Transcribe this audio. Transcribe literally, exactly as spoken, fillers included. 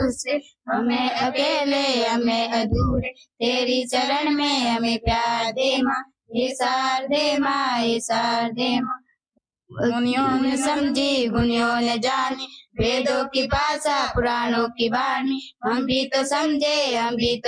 से, हमें अकेले हमें अधूरे, तेरी चरण में हमें प्यार दे माँ, ये सार दे माँ, ये सार दे माँ। मुनियों ने समझी गुनियों ने जानी, वेदों की भाषा पुराणों की वाणी, हम भी तो समझे हम भी तो